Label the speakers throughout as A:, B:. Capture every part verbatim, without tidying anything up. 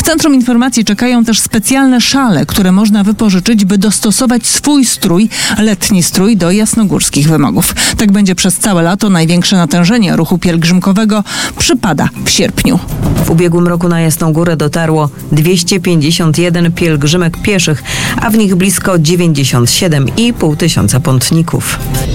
A: Centrum Informacji czekają też specjalne szale, które można wypożyczyć, by dostosować swój strój, letni strój, do jasnogórskich wymogów. Tak będzie przez całe lato. Największe natężenie ruchu pielgrzymkowego przypada w sierpniu.
B: W ubiegłym roku na Jasną Górę dotarło dwieście pięćdziesiąt jeden pielgrzymek pieszych, a w nich blisko dziewięćdziesiąt siedem i pół tysiąca pątników.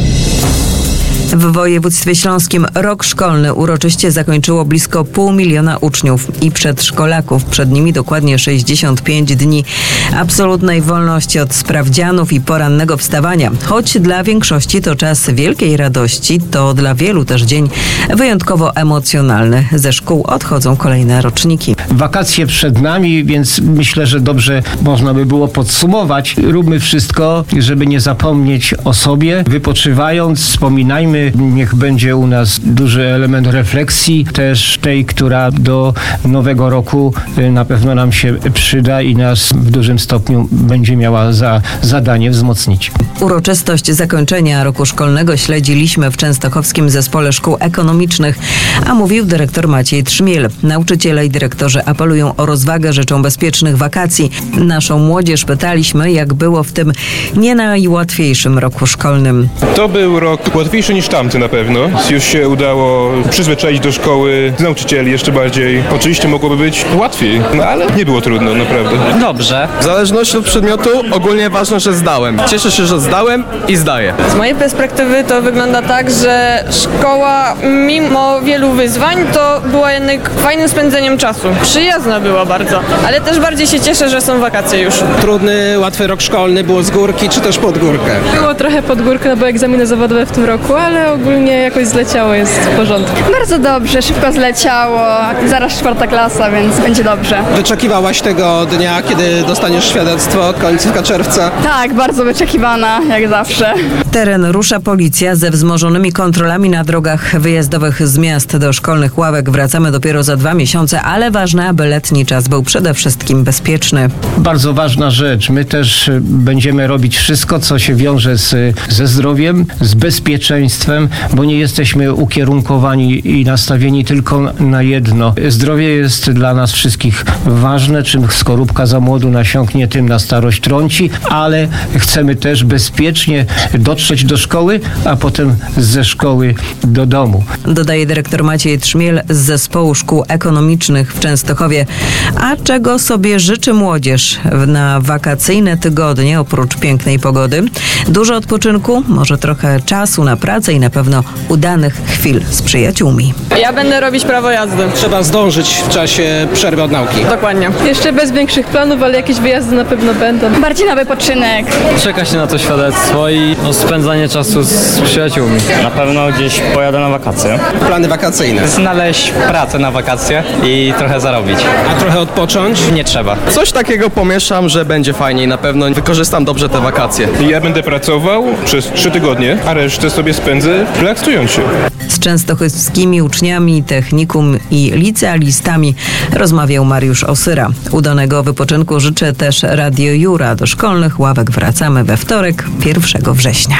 B: W województwie śląskim rok szkolny uroczyście zakończyło blisko pół miliona uczniów i przedszkolaków. Przed nimi dokładnie sześćdziesiąt pięć dni absolutnej wolności od sprawdzianów i porannego wstawania. Choć dla większości to czas wielkiej radości, to dla wielu też dzień wyjątkowo emocjonalny. Ze szkół odchodzą kolejne roczniki.
C: Wakacje przed nami, więc myślę, że dobrze można by było podsumować. Róbmy wszystko, żeby nie zapomnieć o sobie. Wypoczywając, wspominajmy. Niech będzie u nas duży element refleksji, też tej, która do nowego roku na pewno nam się przyda i nas w dużym stopniu będzie miała za zadanie wzmocnić.
B: Uroczystość zakończenia roku szkolnego śledziliśmy w Częstochowskim Zespole Szkół Ekonomicznych, a mówił dyrektor Maciej Trzmiel. Nauczyciele i dyrektorzy apelują o rozwagę, życzą bezpiecznych wakacji. Naszą młodzież pytaliśmy, jak było w tym nie najłatwiejszym roku szkolnym.
D: To był rok łatwiejszy niż tamty na pewno. Już się udało przyzwyczaić do szkoły, z nauczycieli jeszcze bardziej. Oczywiście mogłoby być łatwiej, no ale nie było trudno, naprawdę.
E: Dobrze.
F: W zależności od przedmiotu ogólnie ważne, że zdałem. Cieszę się, że zdałem i zdaję.
G: Z mojej perspektywy to wygląda tak, że szkoła mimo wielu wyzwań to była jednak fajnym spędzeniem czasu. Przyjazna była bardzo, ale też bardziej się cieszę, że są wakacje już.
H: Trudny, łatwy rok szkolny, było z górki czy też pod górkę?
I: Było trochę pod górkę, no bo egzaminy zawodowe w tym roku, ale ogólnie jakoś zleciało, jest w porządku.
J: Bardzo dobrze, szybko zleciało, zaraz czwarta klasa, więc będzie dobrze.
H: Wyczekiwałaś tego dnia, kiedy dostaniesz świadectwo, końcówka czerwca?
J: Tak, bardzo wyczekiwana, jak zawsze.
B: Teren rusza policja ze wzmożonymi kontrolami na drogach wyjazdowych z miast do szkolnych ławek. Wracamy dopiero za dwa miesiące, ale ważne, aby letni czas był przede wszystkim bezpieczny.
C: Bardzo ważna rzecz. My też będziemy robić wszystko, co się wiąże z, ze zdrowiem, z bezpieczeństwem, bo nie jesteśmy ukierunkowani i nastawieni tylko na jedno. Zdrowie jest dla nas wszystkich ważne. Czym skorupka za młodu nasiąknie, tym na starość trąci, ale chcemy też bezpiecznie dotrzeć do szkoły, a potem ze szkoły do domu.
B: Dodaje dyrektor Maciej Trzmiel z Zespołu Szkół Ekonomicznych w Częstochowie. A czego sobie życzy młodzież na wakacyjne tygodnie oprócz pięknej pogody? Dużo odpoczynku, może trochę czasu na pracę i na pewno udanych chwil z przyjaciółmi.
G: Ja będę robić prawo jazdy.
H: Trzeba zdążyć w czasie przerwy od nauki.
G: Dokładnie.
I: Jeszcze bez większych planów, ale jakieś wyjazdy na pewno będą.
J: Bardziej na wypoczynek.
E: Czeka się na to świadectwo i no, spędzanie czasu z przyjaciółmi.
K: Na pewno gdzieś pojadę na wakacje.
H: Plany wakacyjne.
E: Znaleźć pracę na wakacje i trochę zarobić.
H: A trochę odpocząć?
E: Nie trzeba.
F: Coś takiego pomieszam, że będzie fajniej. Na pewno wykorzystam dobrze te wakacje.
D: Ja będę pracował przez trzy tygodnie, a resztę sobie spędzę relaksując się.
B: Z częstochowskimi uczniami, technikum i licealistami rozmawiał Mariusz Osyra. Udanego wypoczynku życzę też Radio Jura. Do szkolnych ławek wracamy we wtorek, pierwszego września.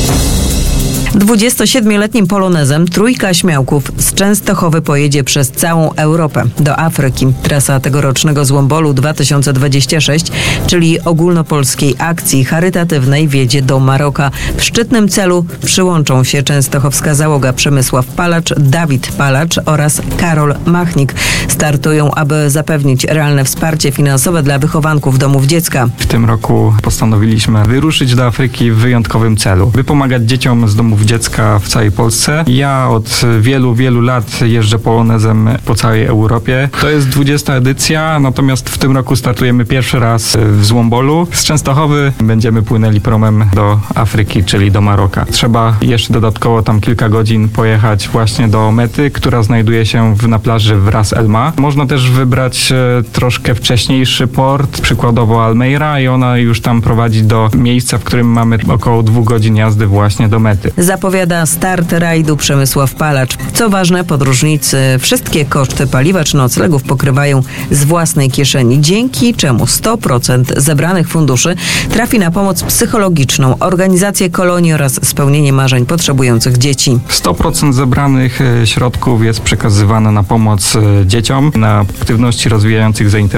B: dwudziestosiedmioletnim polonezem trójka śmiałków z Częstochowy pojedzie przez całą Europę do Afryki. Trasa tegorocznego Złombolu dwa tysiące dwudziesty szósty, czyli ogólnopolskiej akcji charytatywnej, wiedzie do Maroka. W szczytnym celu przyłączą się częstochowska załoga Przemysław Palacz, Dawid Palacz oraz Karol Machnik. Startują, aby zapewnić realne wsparcie finansowe dla wychowanków domów dziecka.
L: W tym roku postanowiliśmy wyruszyć do Afryki w wyjątkowym celu, by pomagać dzieciom z domów dziecka w całej Polsce. Ja od wielu, wielu lat jeżdżę polonezem po całej Europie. To jest dwudziesta edycja, natomiast w tym roku startujemy pierwszy raz w Złombolu. Z Częstochowy będziemy płynęli promem do Afryki, czyli do Maroka. Trzeba jeszcze dodatkowo tam kilka godzin pojechać właśnie do mety, która znajduje się w, na plaży w Ras El Ma. Można też wybrać e, troszkę wcześniejszy port, przykładowo Almeira, i ona już tam prowadzi do miejsca, w którym mamy około dwóch godzin jazdy właśnie do mety.
B: Zapowiada start rajdu Przemysław Palacz. Co ważne, podróżnicy wszystkie koszty paliwa czy noclegów pokrywają z własnej kieszeni, dzięki czemu sto procent zebranych funduszy trafi na pomoc psychologiczną, organizację kolonii oraz spełnienie marzeń potrzebujących dzieci.
L: sto procent zebranych środków jest przekazywane na pomoc dzieciom, na aktywności rozwijających zainteresowania